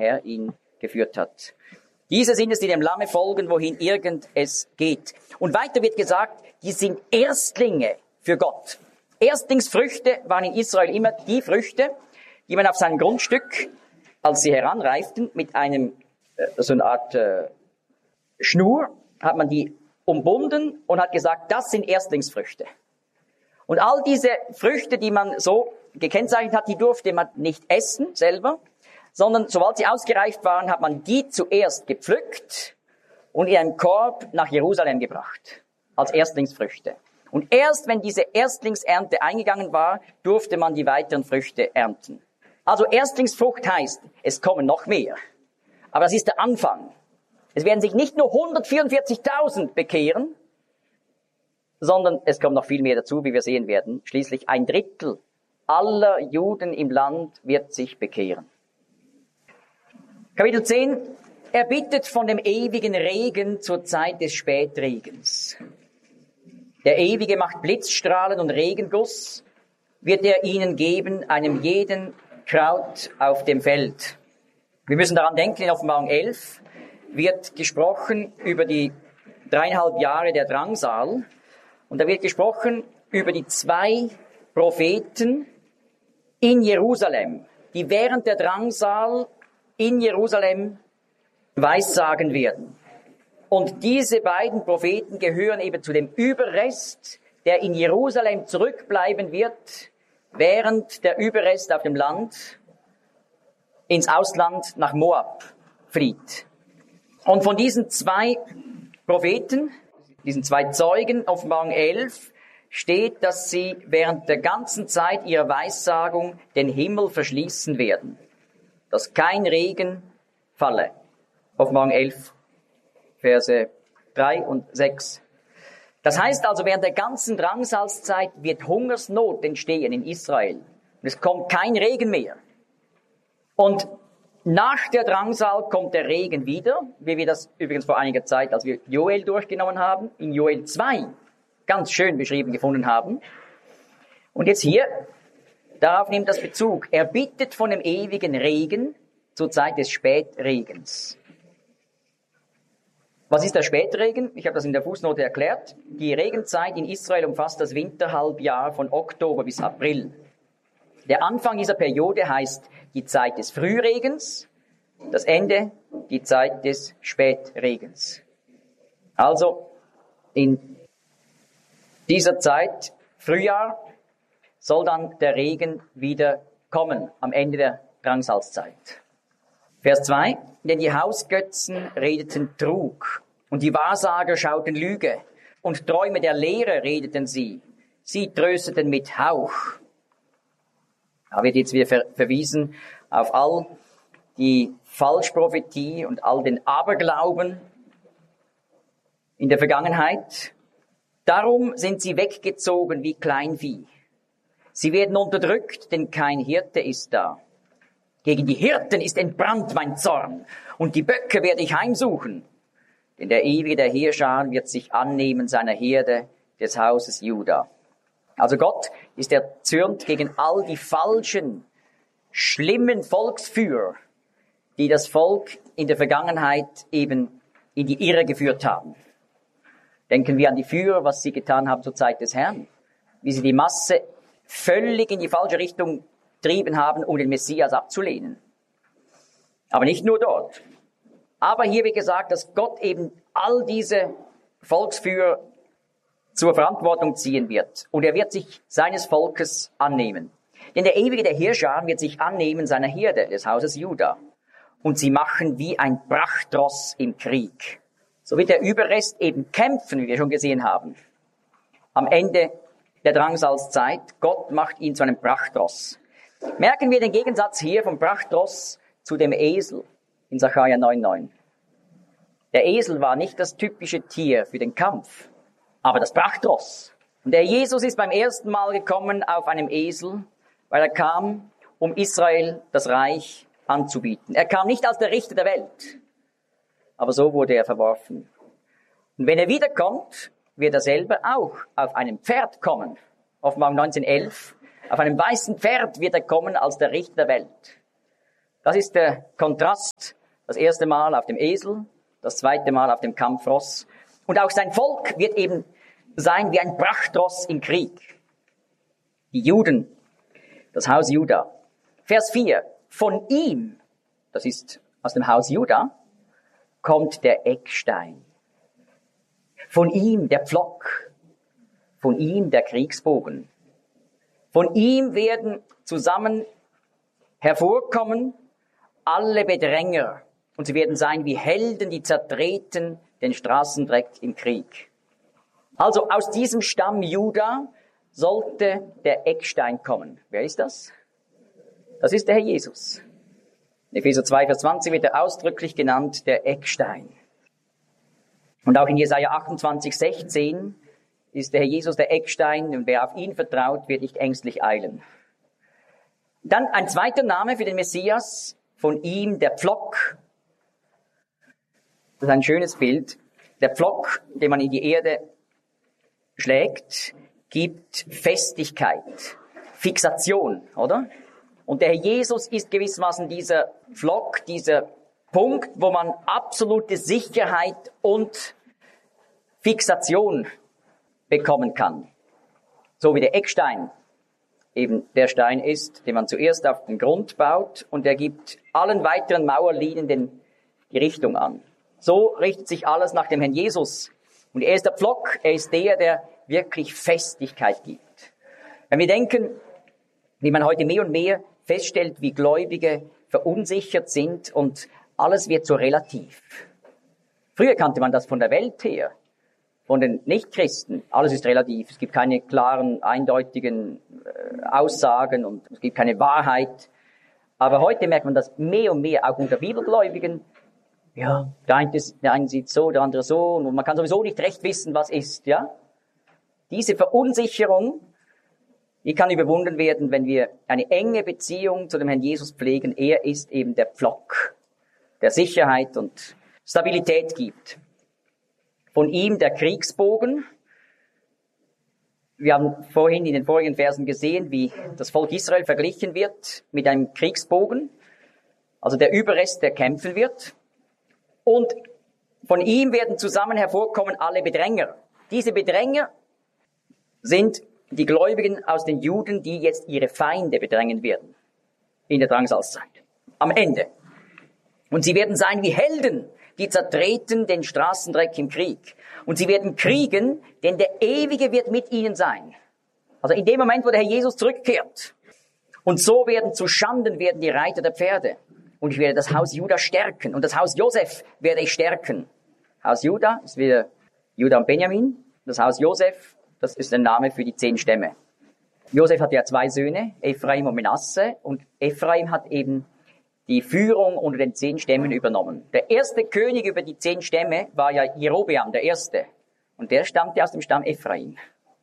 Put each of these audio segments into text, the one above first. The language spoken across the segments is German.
Herr ihn geführt hat. Diese sind es, die dem Lamme folgen, wohin irgend es geht. Und weiter wird gesagt, die sind Erstlinge für Gott. Erstlingsfrüchte waren in Israel immer die Früchte, die man auf seinem Grundstück, als sie heranreiften, mit einem, so eine Art Schnur, hat man die umbunden und hat gesagt, das sind Erstlingsfrüchte. Und all diese Früchte, die man so gekennzeichnet hat, die durfte man nicht essen selber, sondern sobald sie ausgereift waren, hat man die zuerst gepflückt und in einem Korb nach Jerusalem gebracht, als Erstlingsfrüchte. Und erst wenn diese Erstlingsernte eingegangen war, durfte man die weiteren Früchte ernten. Also Erstlingsfrucht heißt, es kommen noch mehr. Aber das ist der Anfang. Es werden sich nicht nur 144.000 bekehren, sondern es kommt noch viel mehr dazu, wie wir sehen werden. Schließlich 1/3 aller Juden im Land wird sich bekehren. Kapitel 10. Er bittet von dem ewigen Regen zur Zeit des Spätregens. Der Ewige macht Blitzstrahlen und Regenguss, wird er ihnen geben, einem jeden Kraut auf dem Feld. Wir müssen daran denken, in Offenbarung 11 wird gesprochen über die 3,5 Jahre der Drangsal. Und da wird gesprochen über die 2 Propheten in Jerusalem, die während der Drangsal in Jerusalem weissagen werden. Und diese beiden Propheten gehören eben zu dem Überrest, der in Jerusalem zurückbleiben wird, während der Überrest auf dem Land ins Ausland nach Moab flieht. Und von diesen 2 Propheten, diesen 2 Zeugen, Offenbarung 11, steht, dass sie während der ganzen Zeit ihrer Weissagung den Himmel verschließen werden, dass kein Regen falle. Offenbarung 11, Verse 3 und 6. Das heißt also, während der ganzen Drangsalzzeit wird Hungersnot entstehen in Israel. Und es kommt kein Regen mehr. Und nach der Drangsal kommt der Regen wieder, wie wir das übrigens vor einiger Zeit, als wir Joel durchgenommen haben, in Joel 2 ganz schön beschrieben gefunden haben. Und jetzt hier, darauf nimmt das Bezug. Er bittet von dem ewigen Regen zur Zeit des Spätregens. Was ist der Spätregen? Ich habe das in der Fußnote erklärt. Die Regenzeit in Israel umfasst das Winterhalbjahr von Oktober bis April. Der Anfang dieser Periode heißt die Zeit des Frühregens, das Ende die Zeit des Spätregens. Also in dieser Zeit, Frühjahr, soll dann der Regen wieder kommen am Ende der Drangsalzzeit. Vers 2. Denn die Hausgötzen redeten Trug und die Wahrsager schauten Lüge und Träume der Lehrer redeten sie. Sie trösteten mit Hauch. Da wird jetzt wieder verwiesen auf all die Falschprophetie und all den Aberglauben in der Vergangenheit. Darum sind sie weggezogen wie Kleinvieh. Sie werden unterdrückt, denn kein Hirte ist da. Gegen die Hirten ist entbrannt mein Zorn, und die Böcke werde ich heimsuchen. Denn der Ewige der Heerscharen wird sich annehmen seiner Herde des Hauses Juda. Also Gott ist erzürnt gegen all die falschen, schlimmen Volksführer, die das Volk in der Vergangenheit eben in die Irre geführt haben. Denken wir an die Führer, was sie getan haben zur Zeit des Herrn, wie sie die Masse völlig in die falsche Richtung getrieben haben, um den Messias abzulehnen. Aber nicht nur dort. Aber hier wird gesagt, dass Gott eben all diese Volksführer zur Verantwortung ziehen wird. Und er wird sich seines Volkes annehmen. Denn der Ewige der Heerscharen wird sich annehmen seiner Herde, des Hauses Juda. Und sie machen wie ein Prachtross im Krieg. So wird der Überrest eben kämpfen, wie wir schon gesehen haben. Am Ende der Drangsalzzeit, Gott macht ihn zu einem Prachtross. Merken wir den Gegensatz hier vom Prachtross zu dem Esel in Sacharja 9,9. Der Esel war nicht das typische Tier für den Kampf, aber das Prachtross. Und der Jesus ist beim ersten Mal gekommen auf einem Esel, weil er kam, um Israel das Reich anzubieten. Er kam nicht als der Richter der Welt, aber so wurde er verworfen. Und wenn er wiederkommt, wird er selber auch auf einem Pferd kommen. Offenbarung 19,11. Auf einem weißen Pferd wird er kommen als der Richter der Welt. Das ist der Kontrast. Das erste Mal auf dem Esel, das zweite Mal auf dem Kampfross. Und auch sein Volk wird eben sein wie ein Prachtross im Krieg. Die Juden, das Haus Juda. Vers 4. Von ihm, das ist aus dem Haus Juda, kommt der Eckstein. Von ihm der Pflock. Von ihm der Kriegsbogen. Von ihm werden zusammen hervorkommen alle Bedränger. Und sie werden sein wie Helden, die zertreten den Straßendreck im Krieg. Also aus diesem Stamm Juda sollte der Eckstein kommen. Wer ist das? Das ist der Herr Jesus. In Epheser 2, Vers 20 wird er ausdrücklich genannt, der Eckstein. Und auch in Jesaja 28, 16 ist der Herr Jesus der Eckstein und wer auf ihn vertraut, wird nicht ängstlich eilen. Dann ein zweiter Name für den Messias, von ihm der Pflock. Das ist ein schönes Bild. Der Pflock, den man in die Erde schlägt, gibt Festigkeit, Fixation, oder? Und der Herr Jesus ist gewissermaßen dieser Pflock, dieser Punkt, wo man absolute Sicherheit und Fixation bekommen kann. So wie der Eckstein eben der Stein ist, den man zuerst auf den Grund baut und der gibt allen weiteren Mauerlinien die Richtung an. So richtet sich alles nach dem Herrn Jesus. Und er ist der Pflock, er ist der wirklich Festigkeit gibt. Wenn wir denken, wie man heute mehr und mehr feststellt, wie Gläubige verunsichert sind und alles wird so relativ. Früher kannte man das von der Welt her, von den Nichtchristen. Alles ist relativ, es gibt keine klaren, eindeutigen Aussagen und es gibt keine Wahrheit. Aber heute merkt man das mehr und mehr, auch unter Bibelgläubigen. Ja, der eine sieht so, der andere so und man kann sowieso nicht recht wissen, was ist, ja. Diese Verunsicherung, die kann überwunden werden, wenn wir eine enge Beziehung zu dem Herrn Jesus pflegen. Er ist eben der Pflock, der Sicherheit und Stabilität gibt. Von ihm der Kriegsbogen. Wir haben vorhin in den vorigen Versen gesehen, wie das Volk Israel verglichen wird mit einem Kriegsbogen. Also der Überrest, der kämpfen wird. Und von ihm werden zusammen hervorkommen alle Bedränger. Diese Bedränger sind die Gläubigen aus den Juden, die jetzt ihre Feinde bedrängen werden in der Drangsalzzeit. Am Ende. Und sie werden sein wie Helden, die zertreten den Straßendreck im Krieg. Und sie werden kriegen, denn der Ewige wird mit ihnen sein. Also in dem Moment, wo der Herr Jesus zurückkehrt. Und so werden zu Schanden werden die Reiter der Pferde. Und ich werde das Haus Juda stärken. Und das Haus Josef werde ich stärken. Haus Juda ist wieder Juda und Benjamin. Das Haus Josef, das ist der Name für die 10 Stämme. Josef hatte ja 2 Söhne, Ephraim und Manasse. Und Ephraim hat eben die Führung unter den 10 Stämmen übernommen. Der erste König über die 10 Stämme war ja Jerobeam, der erste. Und der stammte aus dem Stamm Ephraim.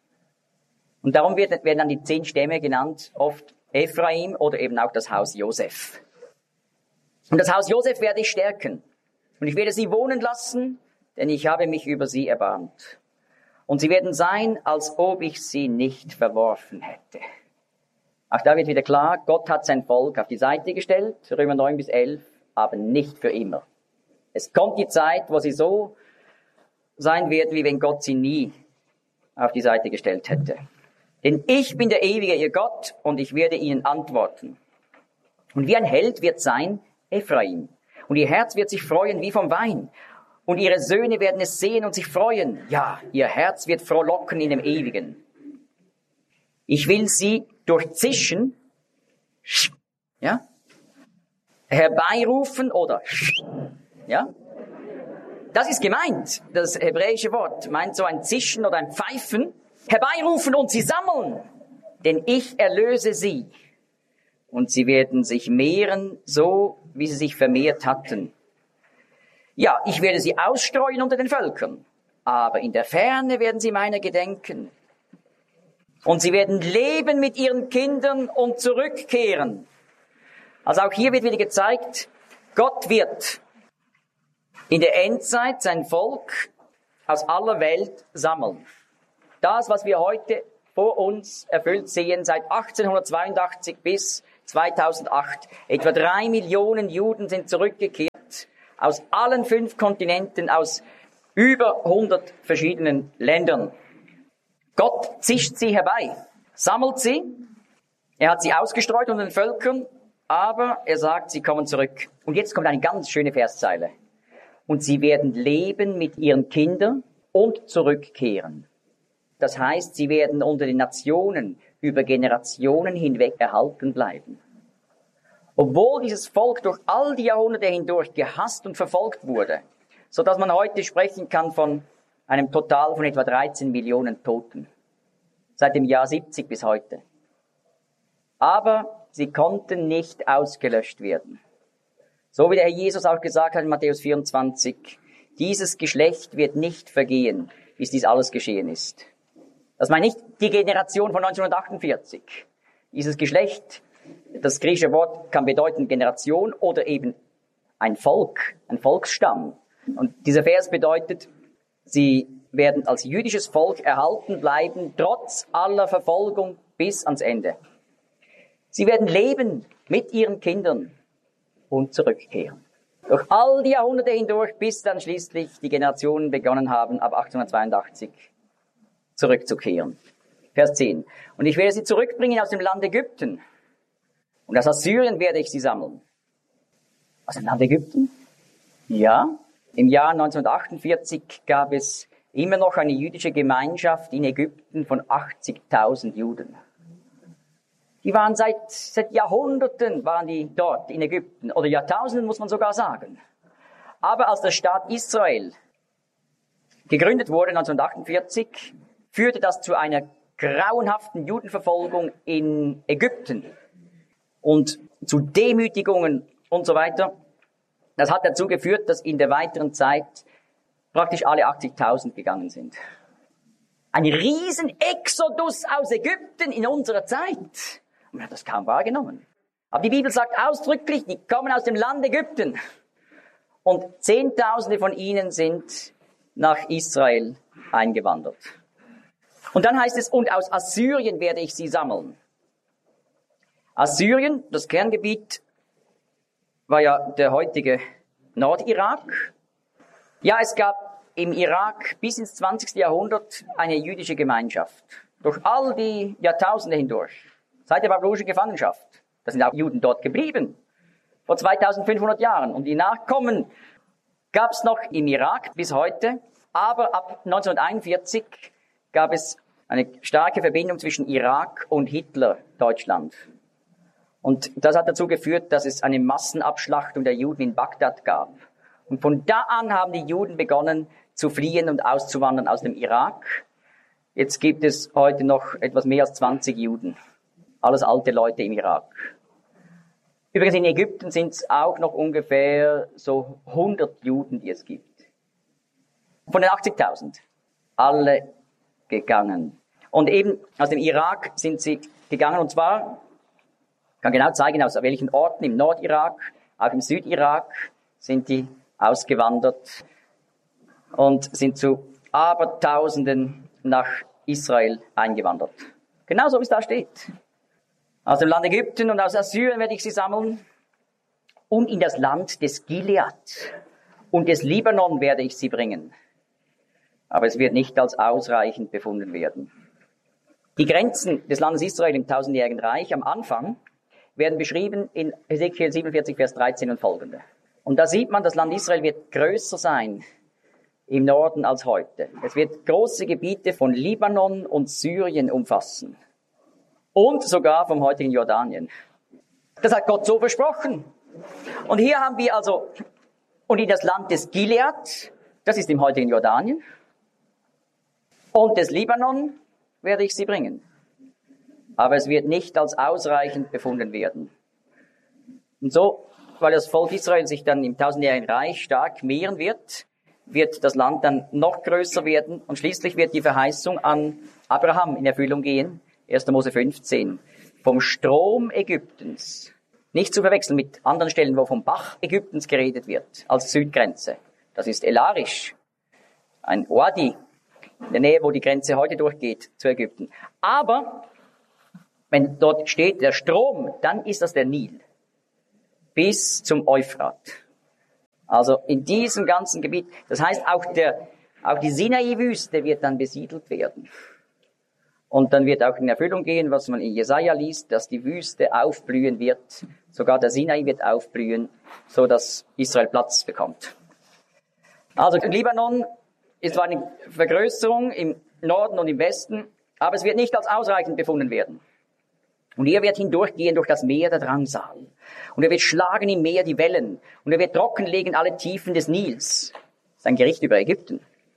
Und darum werden dann die 10 Stämme genannt, oft Ephraim oder eben auch das Haus Josef. Und das Haus Josef werde ich stärken. Und ich werde sie wohnen lassen, denn ich habe mich über sie erbarmt. Und sie werden sein, als ob ich sie nicht verworfen hätte. Auch da wird wieder klar, Gott hat sein Volk auf die Seite gestellt, Römer 9 bis 11, aber nicht für immer. Es kommt die Zeit, wo sie so sein werden, wie wenn Gott sie nie auf die Seite gestellt hätte. Denn ich bin der ewige ihr Gott und ich werde ihnen antworten. Und wie ein Held wird sein Ephraim. Und ihr Herz wird sich freuen wie vom Wein. Und ihre Söhne werden es sehen und sich freuen. Ja, ihr Herz wird frohlocken in dem Ewigen. Ich will sie durchzischen, ja, herbeirufen oder, ja. Das ist gemeint. Das hebräische Wort meint so ein Zischen oder ein Pfeifen. Herbeirufen und sie sammeln, denn ich erlöse sie. Und sie werden sich mehren, so wie sie sich vermehrt hatten. Ja, ich werde sie ausstreuen unter den Völkern, aber in der Ferne werden sie meiner gedenken. Und sie werden leben mit ihren Kindern und zurückkehren. Also auch hier wird wieder gezeigt, Gott wird in der Endzeit sein Volk aus aller Welt sammeln. Das, was wir heute vor uns erfüllt sehen, seit 1882 bis 2008. Etwa 3 Millionen Juden sind zurückgekehrt aus allen 5 Kontinenten, aus über 100 verschiedenen Ländern. Gott zischt sie herbei, sammelt sie. Er hat sie ausgestreut unter den Völkern, aber er sagt, sie kommen zurück. Und jetzt kommt eine ganz schöne Verszeile. Und sie werden leben mit ihren Kindern und zurückkehren. Das heißt, sie werden unter den Nationen über Generationen hinweg erhalten bleiben. Obwohl dieses Volk durch all die Jahrhunderte hindurch gehasst und verfolgt wurde, so dass man heute sprechen kann von einem Total von etwa 13 Millionen Toten. Seit dem Jahr 70 bis heute. Aber sie konnten nicht ausgelöscht werden. So wie der Herr Jesus auch gesagt hat in Matthäus 24, dieses Geschlecht wird nicht vergehen, bis dies alles geschehen ist. Das meint nicht die Generation von 1948. Dieses Geschlecht, das griechische Wort kann bedeuten Generation oder eben ein Volk, ein Volksstamm. Und dieser Vers bedeutet, sie werden als jüdisches Volk erhalten bleiben, trotz aller Verfolgung bis ans Ende. Sie werden leben mit ihren Kindern und zurückkehren. Durch all die Jahrhunderte hindurch, bis dann schließlich die Generationen begonnen haben, ab 1882 zurückzukehren. Vers 10. Und ich werde sie zurückbringen aus dem Land Ägypten. Und aus Assyrien werde ich sie sammeln. Aus dem Land Ägypten? Ja. Im Jahr 1948 gab es immer noch eine jüdische Gemeinschaft in Ägypten von 80.000 Juden. Die waren seit Jahrhunderten waren die dort in Ägypten, oder Jahrtausenden muss man sogar sagen. Aber als der Staat Israel gegründet wurde 1948, führte das zu einer grauenhaften Judenverfolgung in Ägypten und zu Demütigungen und so weiter. Das hat dazu geführt, dass in der weiteren Zeit praktisch alle 80.000 gegangen sind. Ein riesen Exodus aus Ägypten in unserer Zeit. Man hat das kaum wahrgenommen. Aber die Bibel sagt ausdrücklich, die kommen aus dem Land Ägypten. Und Zehntausende von ihnen sind nach Israel eingewandert. Und dann heißt es, und aus Assyrien werde ich sie sammeln. Assyrien, das Kerngebiet, war ja der heutige Nordirak. Ja, es gab im Irak bis ins 20. Jahrhundert eine jüdische Gemeinschaft. Durch all die Jahrtausende hindurch. Seit der babylonischen Gefangenschaft. Da sind auch Juden dort geblieben. Vor 2500 Jahren. Und die Nachkommen gab es noch im Irak bis heute. Aber ab 1941 gab es eine starke Verbindung zwischen Irak und Hitler-Deutschland. Und das hat dazu geführt, dass es eine Massenabschlachtung der Juden in Bagdad gab. Und von da an haben die Juden begonnen zu fliehen und auszuwandern aus dem Irak. Jetzt gibt es heute noch etwas mehr als 20 Juden. Alles alte Leute im Irak. Übrigens in Ägypten sind es auch noch ungefähr so 100 Juden, die es gibt. Von den 80.000. Alle gegangen. Und eben aus dem Irak sind sie gegangen. Und zwar, ich kann genau zeigen, aus welchen Orten im Nordirak, auch im Südirak sind die ausgewandert und sind zu Abertausenden nach Israel eingewandert. Genauso wie es da steht. Aus dem Land Ägypten und aus Assyrien werde ich sie sammeln und in das Land des Gilead und des Libanon werde ich sie bringen. Aber es wird nicht als ausreichend befunden werden. Die Grenzen des Landes Israel im tausendjährigen Reich am Anfang werden beschrieben in Hesekiel 47, Vers 13 und folgende. Und da sieht man, das Land Israel wird größer sein im Norden als heute. Es wird große Gebiete von Libanon und Syrien umfassen. Und sogar vom heutigen Jordanien. Das hat Gott so versprochen. Und hier haben wir also, und in das Land des Gilead, das ist im heutigen Jordanien, und des Libanon werde ich sie bringen. Aber es wird nicht als ausreichend befunden werden. Und so, weil das Volk Israel sich dann im tausendjährigen Reich stark mehren wird, wird das Land dann noch größer werden und schließlich wird die Verheißung an Abraham in Erfüllung gehen. 1. Mose 15. Vom Strom Ägyptens. Nicht zu verwechseln mit anderen Stellen, wo vom Bach Ägyptens geredet wird, als Südgrenze. Das ist Elarisch. Ein Wadi. In der Nähe, wo die Grenze heute durchgeht zu Ägypten. Aber Wenn dort steht der Strom, dann ist das der Nil. Bis zum Euphrat. Also in diesem ganzen Gebiet. Das heißt, auch die Sinai-Wüste wird dann besiedelt werden. Und dann wird auch in Erfüllung gehen, was man in Jesaja liest, dass die Wüste aufblühen wird. Sogar der Sinai wird aufblühen, so dass Israel Platz bekommt. Also Libanon ist zwar eine Vergrößerung im Norden und im Westen, aber es wird nicht als ausreichend befunden werden. Und er wird hindurchgehen durch das Meer der Drangsal. Und er wird schlagen im Meer die Wellen. Und er wird trockenlegen alle Tiefen des Nils. Das ist ein Gericht über Ägypten.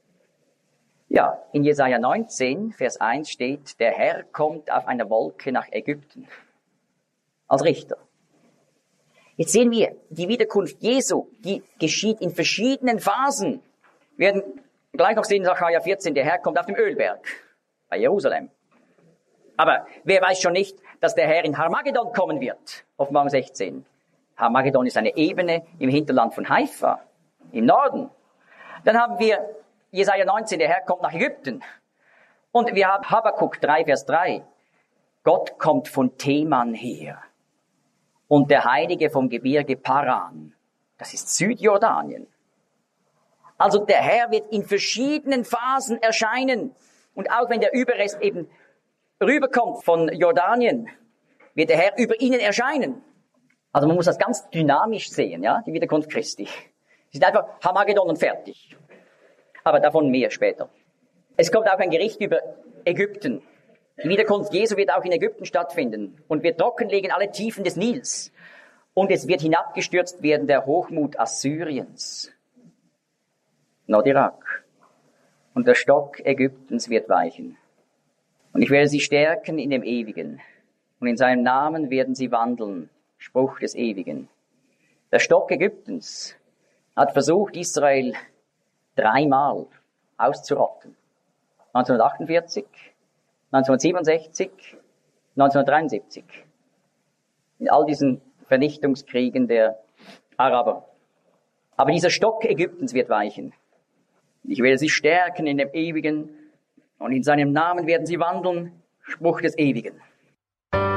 Ja, in Jesaja 19, Vers 1 steht, der Herr kommt auf einer Wolke nach Ägypten. Als Richter. Jetzt sehen wir, die Wiederkunft Jesu, die geschieht in verschiedenen Phasen. Wir werden gleich noch sehen in Sacharja 14, der Herr kommt auf dem Ölberg bei Jerusalem. Aber wer weiß schon nicht, dass der Herr in Harmagedon kommen wird, Offenbarung 16. Harmagedon ist eine Ebene im Hinterland von Haifa, im Norden. Dann haben wir Jesaja 19, der Herr kommt nach Ägypten. Und wir haben Habakuk 3, Vers 3. Gott kommt von Teman her. Und der Heilige vom Gebirge Paran. Das ist Südjordanien. Also der Herr wird in verschiedenen Phasen erscheinen. Und auch wenn der Überrest eben rüberkommt von Jordanien, wird der Herr über ihnen erscheinen. Also man muss das ganz dynamisch sehen, ja, die Wiederkunft Christi. Es ist einfach Harmagedon und fertig. Aber davon mehr später. Es kommt auch ein Gericht über Ägypten. Die Wiederkunft Jesu wird auch in Ägypten stattfinden und wird trockenlegen alle Tiefen des Nils. Und es wird hinabgestürzt werden der Hochmut Assyriens. Nordirak. Und der Stock Ägyptens wird weichen. Und ich werde sie stärken in dem Ewigen. Und in seinem Namen werden sie wandeln. Spruch des Ewigen. Der Stock Ägyptens hat versucht, Israel 3-mal auszurotten. 1948, 1967, 1973. In all diesen Vernichtungskriegen der Araber. Aber dieser Stock Ägyptens wird weichen. Ich werde sie stärken in dem Ewigen und in seinem Namen werden sie wandeln. Spruch des Ewigen.